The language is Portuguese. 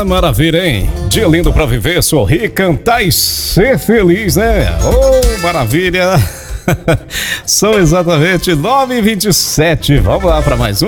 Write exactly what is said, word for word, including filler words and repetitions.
Ah, maravilha, hein? Dia lindo pra viver, sorrir, cantar e ser feliz, né? Oh, maravilha! São exatamente nove e vinte e sete. Vamos lá para mais um.